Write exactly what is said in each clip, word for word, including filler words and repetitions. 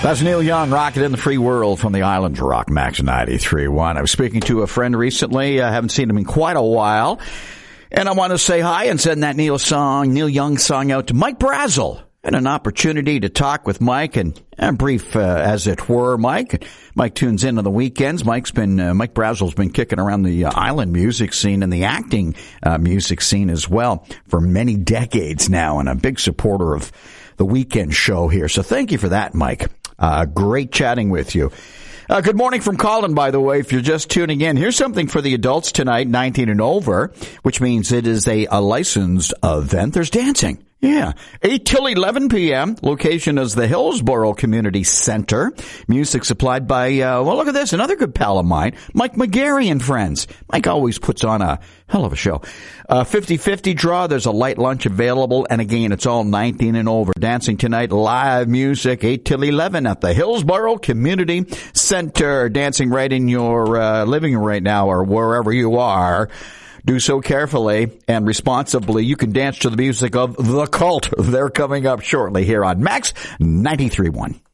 That's Neil Young, Rockin' in the Free World from the Islands Rock, Max ninety-three point one. I was speaking to a friend recently. I haven't seen him in quite a while. And I want to say hi and send that Neil song, Neil Young song out to Mike Brazel. And an opportunity to talk with Mike and a brief, uh, as it were, Mike. Mike tunes in on the weekends. Mike's been, uh, Mike Brazel's been kicking around the uh, island music scene and the acting uh, music scene as well for many decades now, and a big supporter of the weekend show here. So thank you for that, Mike. Uh, great chatting with you. Uh, good morning from Colin, by the way, if you're just tuning in. Here's something for the adults tonight, nineteen and over, which means it is a, a licensed event. There's dancing. Yeah. eight till eleven p.m. Location is the Hillsborough Community Center. Music supplied by, uh, well, look at this, another good pal of mine, Mike McGarry and friends. Mike always puts on a hell of a show. Uh, fifty-fifty draw. There's a light lunch available. And again, it's all nineteen and over. Dancing tonight, live music, eight till eleven at the Hillsborough Community Center. Dancing right in your uh, living room right now or wherever you are. Do so carefully and responsibly. You can dance to the music of The Cult. They're coming up shortly here on Max ninety-three point one.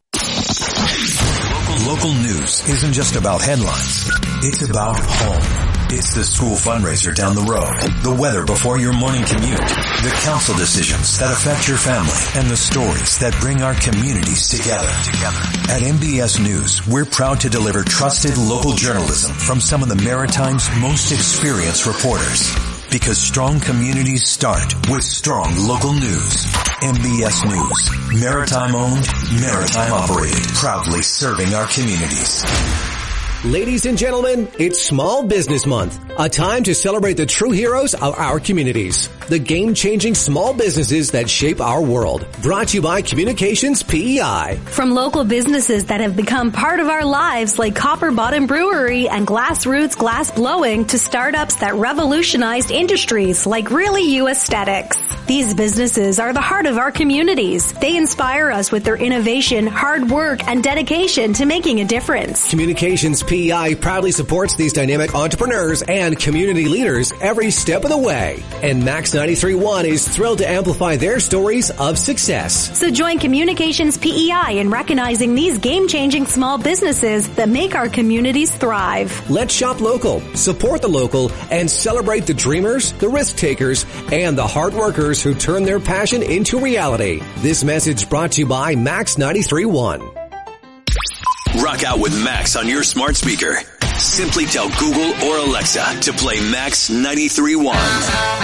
Local, local news isn't just about headlines. It's about home. It's the school fundraiser down the road, the weather before your morning commute, the council decisions that affect your family, and the stories that bring our communities together. Together. At M B S News, we're proud to deliver trusted local journalism from some of the Maritime's most experienced reporters. Because strong communities start with strong local news. M B S News, Maritime owned, Maritime operated, proudly serving our communities. Ladies and gentlemen, it's Small Business Month, a time to celebrate the true heroes of our communities, the game-changing small businesses that shape our world. Brought to you by Communications P E I. From local businesses that have become part of our lives like Copper Bottom Brewery and Glassroots Glass Blowing to startups that revolutionized industries like Really You Aesthetics. These businesses are the heart of our communities. They inspire us with their innovation, hard work, and dedication to making a difference. Communications P E I proudly supports these dynamic entrepreneurs and community leaders every step of the way. And Max ninety-three point one is thrilled to amplify their stories of success. So join Communications P E I in recognizing these game-changing small businesses that make our communities thrive. Let's shop local, support the local, and celebrate the dreamers, the risk takers, and the hard workers who turn their passion into reality. This message brought to you by Max ninety-three point one. Rock out with Max on your smart speaker. Simply tell Google or Alexa to play Max ninety-three point one.